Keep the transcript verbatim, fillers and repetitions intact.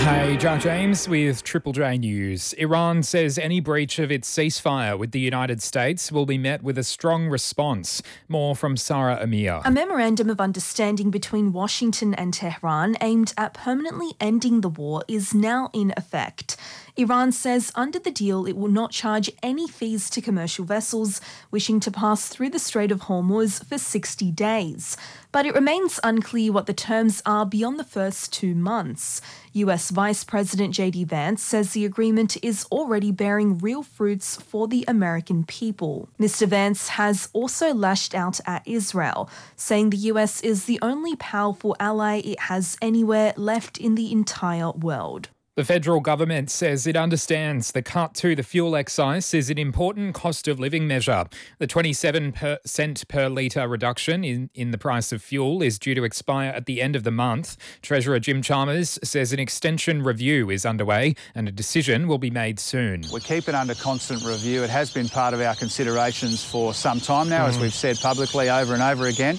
Hey, Jack James with Triple J News. Iran says any breach of its ceasefire with the United States will be met with a strong response. More from Sarah Amir. A memorandum of understanding between Washington and Tehran aimed at permanently ending the war is now in effect. Iran says under the deal it will not charge any fees to commercial vessels wishing to pass through the Strait of Hormuz for sixty days. But it remains unclear what the terms are beyond the first two months. U S Vice President J D Vance says the agreement is already bearing real fruits for the American people. Mister Vance has also lashed out at Israel, saying the U S is the only powerful ally it has anywhere left in the entire world. The federal government says it understands the cut to the fuel excise is an important cost of living measure. The twenty-seven cent per litre reduction in, in the price of fuel is due to expire at the end of the month. Treasurer Jim Chalmers says an extension review is underway and a decision will be made soon. We keep it under constant review. It has been part of our considerations for some time now, mm. as we've said publicly over and over again.